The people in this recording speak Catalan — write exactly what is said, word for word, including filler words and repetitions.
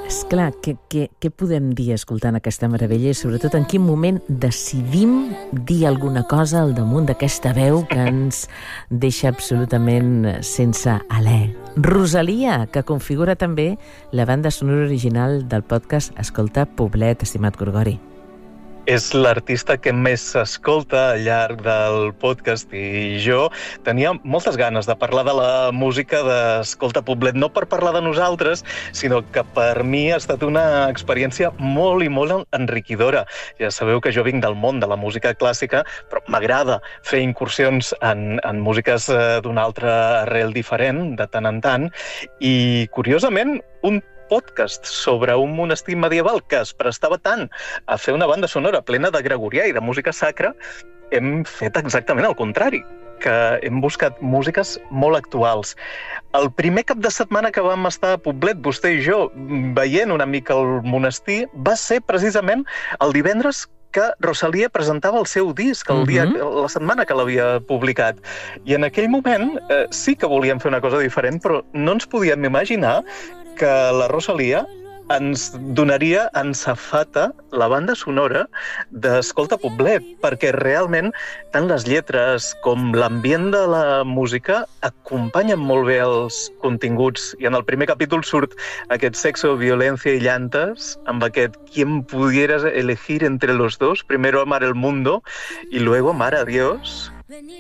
Esclar, què, què, què podem dir escoltant aquesta meravella i sobretot en quin moment decidim dir alguna cosa al damunt d'aquesta veu que ens deixa absolutament sense alè. Rosalia, que configura també la banda sonora original del podcast Escolta Poblet, estimat Gorgori. És l'artista que més s'escolta al llarg del podcast i jo tenia moltes ganes de parlar de la música d'Escolta Poblet, no per parlar de nosaltres, sinó que per mi ha estat una experiència molt i molt enriquidora. Ja sabeu que jo vinc del món de la música clàssica, però m'agrada fer incursions en, en músiques d'una altra arrel diferent, de tant en tant, i curiosament, un podcast sobre un monestir medieval que es prestava tant a fer una banda sonora plena de gregorià i de música sacra, hem fet exactament el contrari, que hem buscat músiques molt actuals. El primer cap de setmana que vam estar a Poblet, vostè i jo, veient una mica el monestir, va ser precisament el divendres que Rosalia presentava el seu disc, el dia, la setmana que l'havia publicat. I en aquell moment eh, sí que volíem fer una cosa diferent, però no ens podíem imaginar que la Rosalia ens donaria en safata la banda sonora d'Escolta Poblet, perquè realment tant les lletres com l'ambient de la música acompanyen molt bé els continguts. I en el primer capítol surt aquest sexo, violencia y llantas, amb aquest ¿quién pudieras elegir entre los dos? Primero amar el mundo y luego amar a Dios.